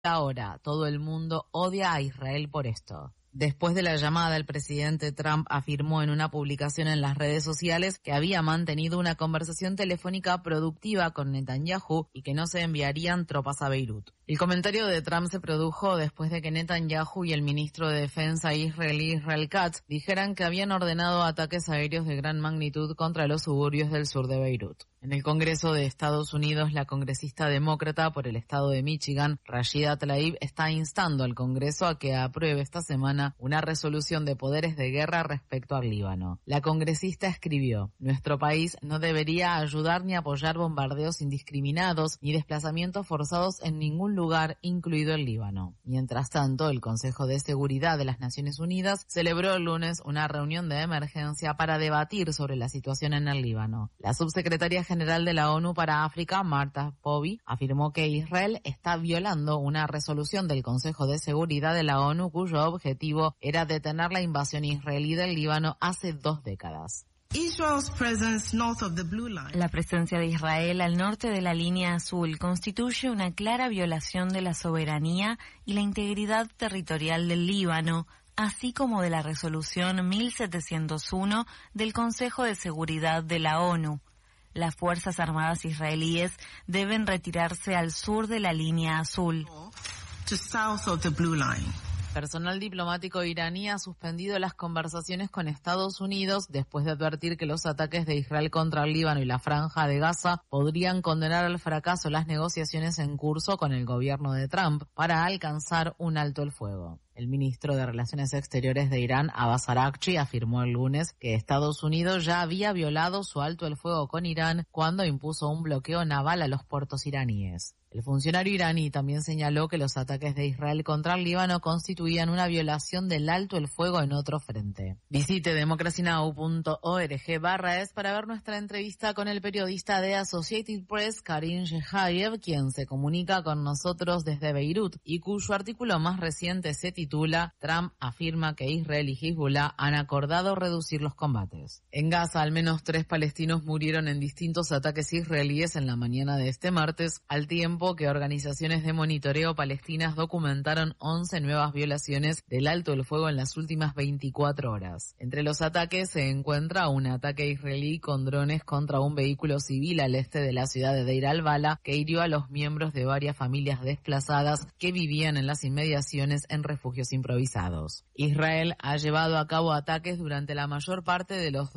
Ahora, todo el mundo odia a Israel por esto. Después de la llamada, el presidente Trump afirmó en una publicación en las redes sociales que había mantenido una conversación telefónica productiva con Netanyahu y que no se enviarían tropas a Beirut. El comentario de Trump se produjo después de que Netanyahu y el ministro de Defensa israelí Israel Katz dijeran que habían ordenado ataques aéreos de gran magnitud contra los suburbios del sur de Beirut. En el Congreso de Estados Unidos, la congresista demócrata por el estado de Michigan, Rashida Tlaib, está instando al Congreso a que apruebe esta semana una resolución de poderes de guerra respecto al Líbano. La congresista escribió: "Nuestro país no debería ayudar ni apoyar bombardeos indiscriminados ni desplazamientos forzados en ningún lugar, incluido el Líbano". Mientras tanto, el Consejo de Seguridad de las Naciones Unidas celebró el lunes una reunión de emergencia para debatir sobre la situación en el Líbano. La subsecretaria general de la ONU para África, Martha Powey, afirmó que Israel está violando una resolución del Consejo de Seguridad de la ONU cuyo objetivo era detener la invasión israelí del Líbano hace 2 décadas. La presencia de Israel al norte de la línea azul constituye una clara violación de la soberanía y la integridad territorial del Líbano, así como de la resolución 1701 del Consejo de Seguridad de la ONU. Las Fuerzas Armadas israelíes deben retirarse al sur de la línea azul. Personal diplomático iraní ha suspendido las conversaciones con Estados Unidos después de advertir que los ataques de Israel contra el Líbano y la Franja de Gaza podrían condenar al fracaso las negociaciones en curso con el gobierno de Trump para alcanzar un alto el fuego. El ministro de Relaciones Exteriores de Irán, Abbas Araghchi, afirmó el lunes que Estados Unidos ya había violado su alto el fuego con Irán cuando impuso un bloqueo naval a los puertos iraníes. El funcionario iraní también señaló que los ataques de Israel contra el Líbano constituían una violación del alto el fuego en otro frente. Visite democracynow.org/es para ver nuestra entrevista con el periodista de Associated Press, Karim Shehayev, quien se comunica con nosotros desde Beirut y cuyo artículo más reciente se titula "Trump afirma que Israel y Hezbollah han acordado reducir los combates". En Gaza, al menos 3 palestinos murieron en distintos ataques israelíes en la mañana de este martes, al tiempo que organizaciones de monitoreo palestinas documentaron 11 nuevas violaciones del alto el fuego en las últimas 24 horas. Entre los ataques se encuentra un ataque israelí con drones contra un vehículo civil al este de la ciudad de Deir al-Bala que hirió a los miembros de varias familias desplazadas que vivían en las inmediaciones en refugios improvisados. Israel ha llevado a cabo ataques durante la mayor parte de los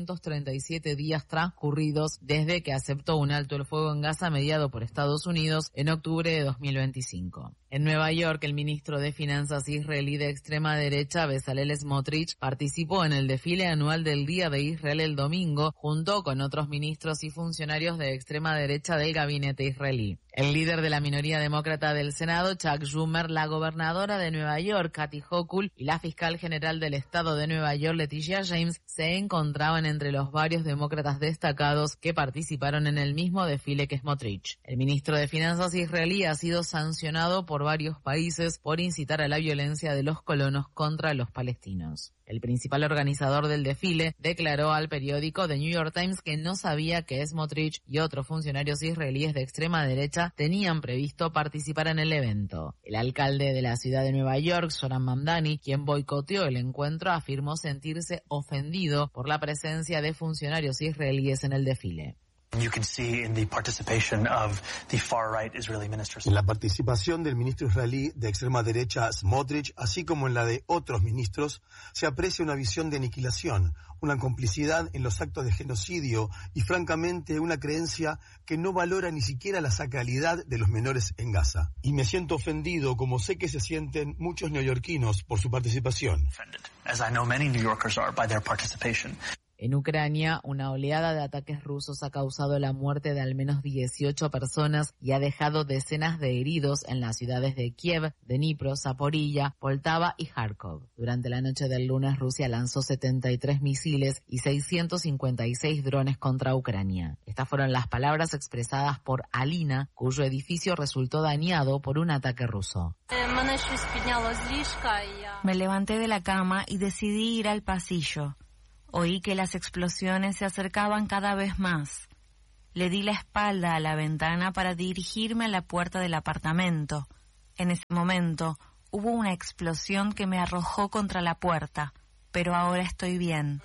237 días transcurridos desde que aceptó un alto el fuego en Gaza mediado por Estados Unidos en octubre de 2025. En Nueva York, el ministro de Finanzas israelí de extrema derecha, Bezalel Smotrich, participó en el desfile anual del Día de Israel el domingo, junto con otros ministros y funcionarios de extrema derecha del gabinete israelí. El líder de la minoría demócrata del Senado, Chuck Schumer, la gobernadora de Nueva York, Kathy Hochul, y la fiscal general del estado de Nueva York, Letitia James, se encontraban entre los varios demócratas destacados que participaron en el mismo desfile que Smotrich. El ministro de Finanzas israelí ha sido sancionado por varios países por incitar a la violencia de los colonos contra los palestinos. El principal organizador del desfile declaró al periódico The New York Times que no sabía que Smotrich y otros funcionarios israelíes de extrema derecha tenían previsto participar en el evento. El alcalde de la ciudad de Nueva York, Zohran Mamdani, quien boicoteó el encuentro, afirmó sentirse ofendido por la presencia de funcionarios israelíes en el desfile. En la participación del ministro israelí de extrema derecha Smotrich, así como en la de otros ministros, se aprecia una visión de aniquilación, una complicidad en los actos de genocidio y, francamente, una creencia que no valora ni siquiera la sacralidad de los menores en Gaza. Y me siento ofendido, como sé que se sienten muchos neoyorquinos por su participación. En Ucrania, una oleada de ataques rusos ha causado la muerte de al menos 18 personas y ha dejado decenas de heridos en las ciudades de Kiev, Dnipro, Zaporilla, Poltava y Kharkov. Durante la noche del lunes, Rusia lanzó 73 misiles y 656 drones contra Ucrania. Estas fueron las palabras expresadas por Alina, cuyo edificio resultó dañado por un ataque ruso. Me levanté de la cama y decidí ir al pasillo. Oí que las explosiones se acercaban cada vez más. Le di la espalda a la ventana para dirigirme a la puerta del apartamento. En ese momento hubo una explosión que me arrojó contra la puerta, pero ahora estoy bien.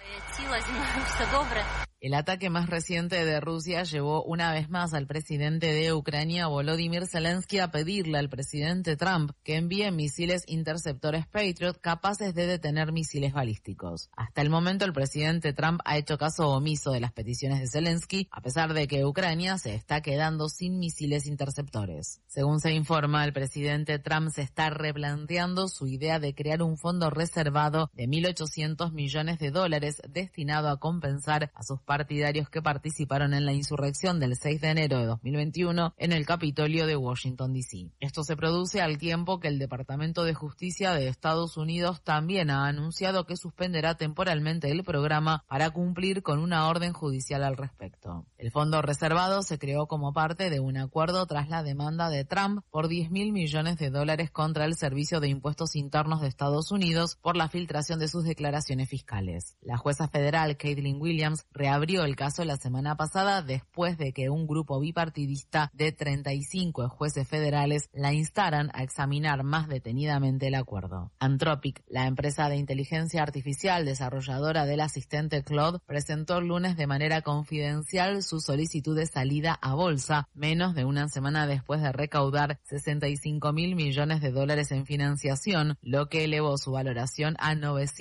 El ataque más reciente de Rusia llevó una vez más al presidente de Ucrania, Volodymyr Zelensky, a pedirle al presidente Trump que envíe misiles interceptores Patriot capaces de detener misiles balísticos. Hasta el momento, el presidente Trump ha hecho caso omiso de las peticiones de Zelensky, a pesar de que Ucrania se está quedando sin misiles interceptores. Según se informa, el presidente Trump se está replanteando su idea de crear un fondo reservado de $1.800 millones destinado a compensar a sus partidarios que participaron en la insurrección del 6 de enero de 2021 en el Capitolio de Washington, D.C. Esto se produce al tiempo que el Departamento de Justicia de Estados Unidos también ha anunciado que suspenderá temporalmente el programa para cumplir con una orden judicial al respecto. El fondo reservado se creó como parte de un acuerdo tras la demanda de Trump por $10.000 millones contra el Servicio de Impuestos Internos de Estados Unidos por la filtración de sus declaraciones fiscales. La jueza federal Caitlin Williams reabrió el caso la semana pasada después de que un grupo bipartidista de 35 jueces federales la instaran a examinar más detenidamente el acuerdo. Anthropic, la empresa de inteligencia artificial desarrolladora del asistente Claude, presentó el lunes de manera confidencial su solicitud de salida a bolsa, menos de una semana después de recaudar $65.000 millones en financiación, lo que elevó su valoración a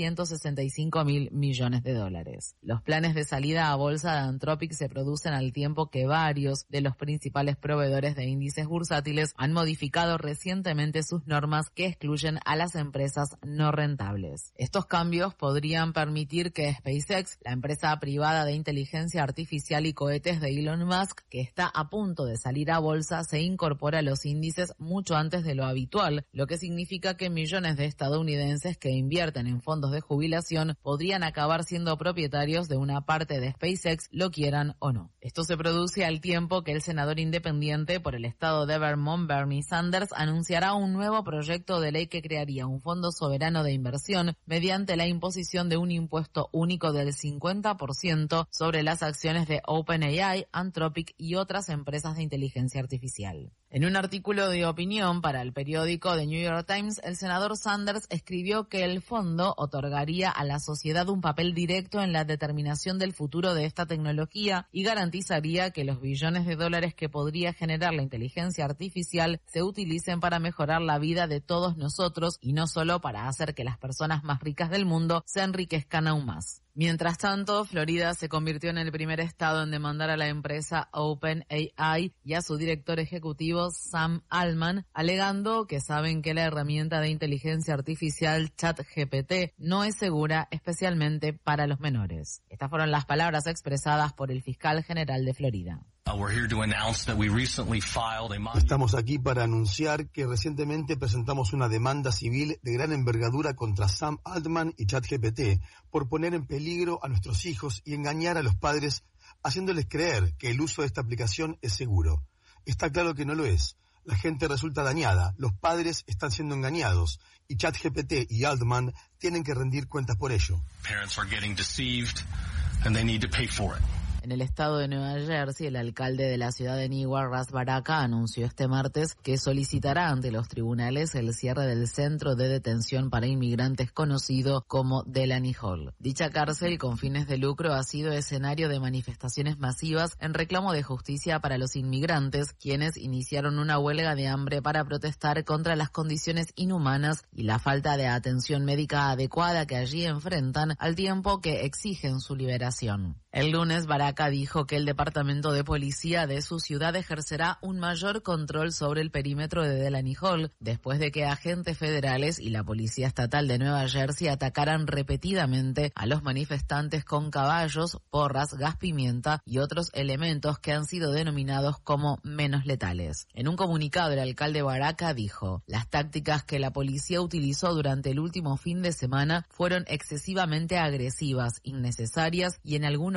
$965.000 millones. Los planes de salida a bolsa de Anthropic se producen al tiempo que varios de los principales proveedores de índices bursátiles han modificado recientemente sus normas que excluyen a las empresas no rentables. Estos cambios podrían permitir que SpaceX, la empresa privada de inteligencia artificial y cohetes de Elon Musk, que está a punto de salir a bolsa, se incorpore a los índices mucho antes de lo habitual, lo que significa que millones de estadounidenses que invierten en fondos de jubilación podrían acabar siendo propietarios de una parte de SpaceX, lo quieran o no. Esto se produce al tiempo que el senador independiente por el estado de Vermont, Bernie Sanders, anunciará un nuevo proyecto de ley que crearía un fondo soberano de inversión mediante la imposición de un impuesto único del 50% sobre las acciones de OpenAI, Anthropic y otras empresas de inteligencia artificial. En un artículo de opinión para el periódico The New York Times, el senador Sanders escribió que el fondo otorgaría a la sociedad un papel directo en la determinación del futuro de esta tecnología y garantizaría que los billones de dólares que podría generar la inteligencia artificial se utilicen para mejorar la vida de todos nosotros y no solo para hacer que las personas más ricas del mundo se enriquezcan aún más. Mientras tanto, Florida se convirtió en el primer estado en demandar a la empresa OpenAI y a su director ejecutivo Sam Altman, alegando que saben que la herramienta de inteligencia artificial ChatGPT no es segura, especialmente para los menores. Estas fueron las palabras expresadas por el fiscal general de Florida. Estamos aquí para anunciar que recientemente presentamos una demanda civil de gran envergadura contra Sam Altman y ChatGPT por poner en peligro a nuestros hijos y engañar a los padres haciéndoles creer que el uso de esta aplicación es seguro. Está claro que no lo es. La gente resulta dañada, los padres están siendo engañados y ChatGPT y Altman tienen que rendir cuentas por ello. Parents are getting deceived and they need to pay for it. En el estado de Nueva Jersey, el alcalde de la ciudad de Newark, Ras Baraka, anunció este martes que solicitará ante los tribunales el cierre del centro de detención para inmigrantes conocido como Delaney Hall. Dicha cárcel con fines de lucro ha sido escenario de manifestaciones masivas en reclamo de justicia para los inmigrantes, quienes iniciaron una huelga de hambre para protestar contra las condiciones inhumanas y la falta de atención médica adecuada que allí enfrentan, al tiempo que exigen su liberación. El lunes, Baraka dijo que el departamento de policía de su ciudad ejercerá un mayor control sobre el perímetro de Delaney Hall después de que agentes federales y la policía estatal de Nueva Jersey atacaran repetidamente a los manifestantes con caballos, porras, gas pimienta y otros elementos que han sido denominados como menos letales. En un comunicado, el alcalde Baraka dijo: las tácticas que la policía utilizó durante el último fin de semana fueron excesivamente agresivas, innecesarias y en algunos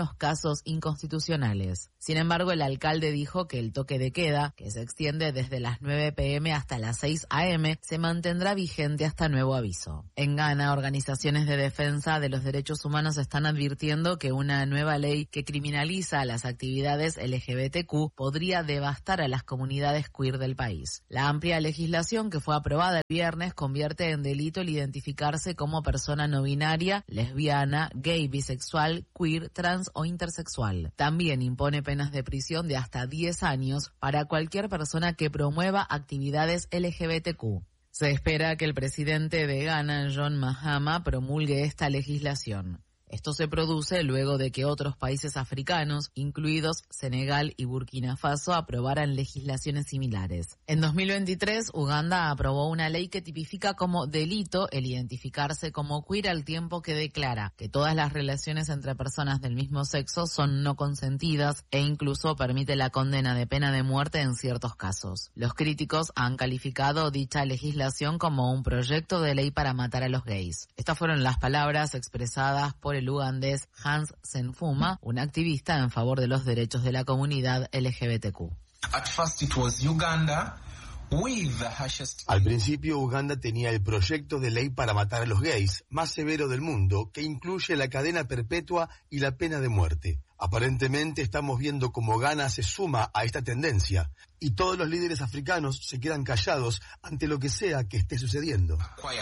algunos casos inconstitucionales. Sin embargo, el alcalde dijo que el toque de queda, que se extiende desde las 9 p.m. hasta las 6 a.m., se mantendrá vigente hasta nuevo aviso. En Ghana, organizaciones de defensa de los derechos humanos están advirtiendo que una nueva ley que criminaliza las actividades LGBTQ podría devastar a las comunidades queer del país. La amplia legislación que fue aprobada el viernes convierte en delito el identificarse como persona no binaria, lesbiana, gay, bisexual, queer, trans o intersexual. También impone penas de prisión de hasta 10 años para cualquier persona que promueva actividades LGBTQ. Se espera que el presidente de Ghana, John Mahama, promulgue esta legislación. Esto se produce luego de que otros países africanos, incluidos Senegal y Burkina Faso, aprobaran legislaciones similares. En 2023, Uganda aprobó una ley que tipifica como delito el identificarse como queer al tiempo que declara que todas las relaciones entre personas del mismo sexo son no consentidas e incluso permite la condena de pena de muerte en ciertos casos. Los críticos han calificado dicha legislación como un proyecto de ley para matar a los gays. Estas fueron las palabras expresadas por el ugandés Hans Senfuma, un activista en favor de los derechos de la comunidad LGBTQ. Al principio, Uganda tenía el proyecto de ley para matar a los gays, más severo del mundo, que incluye la cadena perpetua y la pena de muerte. Aparentemente estamos viendo cómo Ghana se suma a esta tendencia y todos los líderes africanos se quedan callados ante lo que sea que esté sucediendo.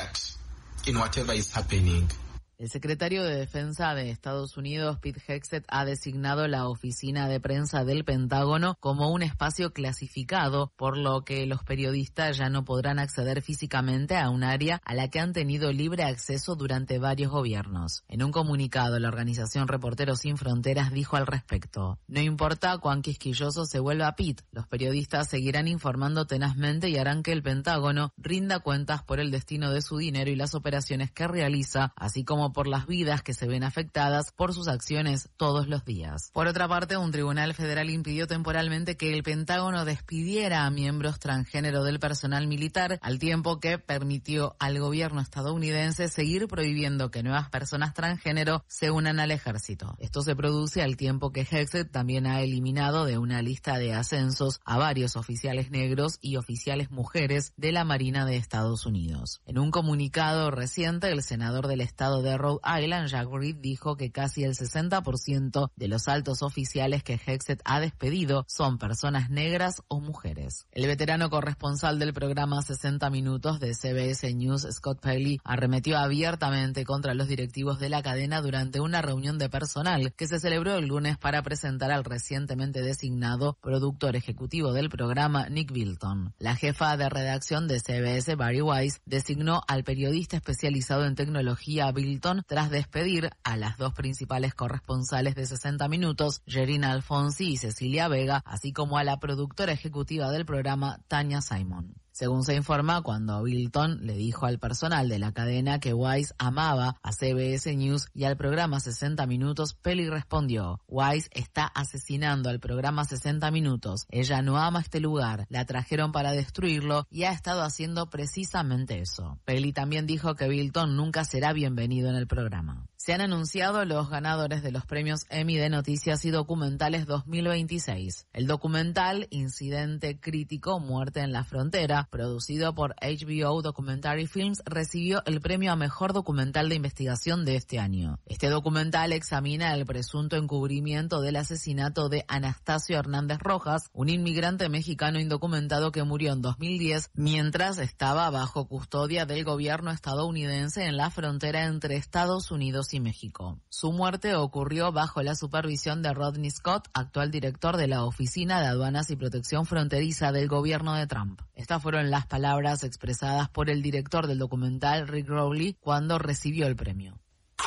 El secretario de Defensa de Estados Unidos, Pete Hegseth, ha designado la oficina de prensa del Pentágono como un espacio clasificado, por lo que los periodistas ya no podrán acceder físicamente a un área a la que han tenido libre acceso durante varios gobiernos. En un comunicado, la organización Reporteros Sin Fronteras dijo al respecto: no importa cuán quisquilloso se vuelva Pete, los periodistas seguirán informando tenazmente y harán que el Pentágono rinda cuentas por el destino de su dinero y las operaciones que realiza, así como por las vidas que se ven afectadas por sus acciones todos los días. Por otra parte, un tribunal federal impidió temporalmente que el Pentágono despidiera a miembros transgénero del personal militar, al tiempo que permitió al gobierno estadounidense seguir prohibiendo que nuevas personas transgénero se unan al ejército. Esto se produce al tiempo que Hegseth también ha eliminado de una lista de ascensos a varios oficiales negros y oficiales mujeres de la Marina de Estados Unidos. En un comunicado reciente, el senador del estado de Rhode Island, Jack Reed, dijo que casi el 60% de los altos oficiales que Hegseth ha despedido son personas negras o mujeres. El veterano corresponsal del programa 60 Minutos de CBS News, Scott Pelley, arremetió abiertamente contra los directivos de la cadena durante una reunión de personal que se celebró el lunes para presentar al recientemente designado productor ejecutivo del programa, Nick Bilton. La jefa de redacción de CBS, Bari Weiss, designó al periodista especializado en tecnología Bilton tras despedir a las dos principales corresponsales de 60 Minutos, Jerina Alfonsi y Cecilia Vega, así como a la productora ejecutiva del programa, Tanya Simon. Según se informa, cuando Bilton le dijo al personal de la cadena que Weiss amaba a CBS News y al programa 60 Minutos, Pelley respondió: Weiss está asesinando al programa 60 Minutos. Ella no ama este lugar, la trajeron para destruirlo y ha estado haciendo precisamente eso. Pelley también dijo que Bilton nunca será bienvenido en el programa. Se han anunciado los ganadores de los premios Emmy de Noticias y Documentales 2026. El documental Incidente Crítico, Muerte en la Frontera, producido por HBO Documentary Films, recibió el premio a Mejor Documental de Investigación de este año. Este documental examina el presunto encubrimiento del asesinato de Anastasio Hernández Rojas, un inmigrante mexicano indocumentado que murió en 2010 mientras estaba bajo custodia del gobierno estadounidense en la frontera entre Estados Unidos y México. Su muerte ocurrió bajo la supervisión de Rodney Scott, actual director de la Oficina de Aduanas y Protección Fronteriza del gobierno de Trump. Estas fueron las palabras expresadas por el director del documental, Rick Rowley, cuando recibió el premio.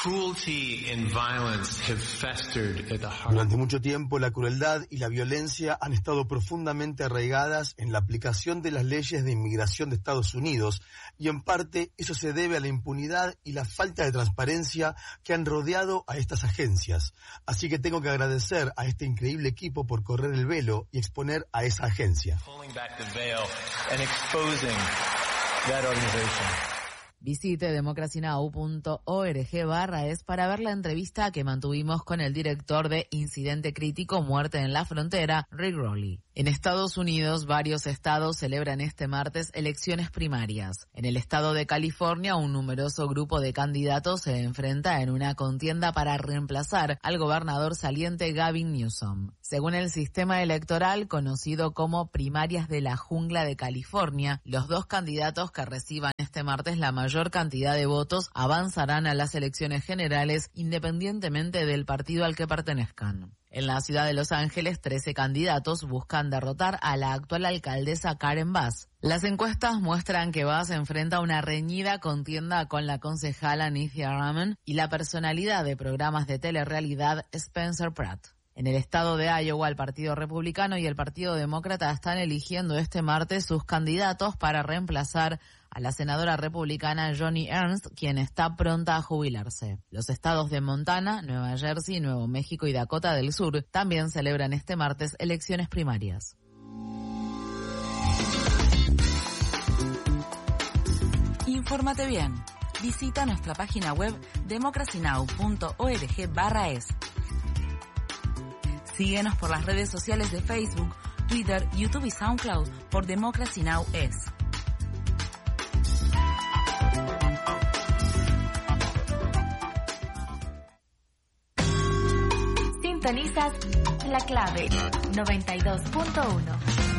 Durante mucho tiempo, la crueldad y la violencia han estado profundamente arraigadas en la aplicación de las leyes de inmigración de Estados Unidos, y en parte eso se debe a la impunidad y la falta de transparencia que han rodeado a estas agencias. Así que tengo que agradecer a este increíble equipo por correr el velo y exponer a esa agencia. Visite democracynow.org/es para ver la entrevista que mantuvimos con el director de Incidente Crítico Muerte en la Frontera, Rick Rowley. En Estados Unidos, varios estados celebran este martes elecciones primarias. En el estado de California, un numeroso grupo de candidatos se enfrenta en una contienda para reemplazar al gobernador saliente Gavin Newsom. Según el sistema electoral conocido como primarias de la jungla de California, los dos candidatos que reciban este martes la mayor cantidad de votos avanzarán a las elecciones generales independientemente del partido al que pertenezcan. En la ciudad de Los Ángeles, 13 candidatos buscan derrotar a la actual alcaldesa Karen Bass. Las encuestas muestran que Bass enfrenta una reñida contienda con la concejala Nithya Raman y la personalidad de programas de telerrealidad Spencer Pratt. En el estado de Iowa, el Partido Republicano y el Partido Demócrata están eligiendo este martes sus candidatos para reemplazar a la senadora republicana Joni Ernst, quien está pronta a jubilarse. Los estados de Montana, Nueva Jersey, Nuevo México y Dakota del Sur también celebran este martes elecciones primarias. Infórmate bien. Visita nuestra página web democracynow.org/es. Síguenos por las redes sociales de Facebook, Twitter, YouTube y SoundCloud por Democracy Now! Es. Sintonizas La Clave 92.1.